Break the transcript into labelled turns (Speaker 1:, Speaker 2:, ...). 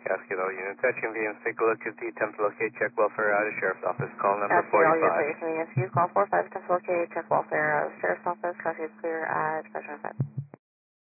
Speaker 1: Cascade all units. At convenience, take a look at the attempt to locate check welfare out of Sheriff's Office. Call number
Speaker 2: Cascade all
Speaker 1: 45.
Speaker 2: units at your convenience. Use call 45 to locate check welfare out of Sheriff's Office. Cascade clear at 505.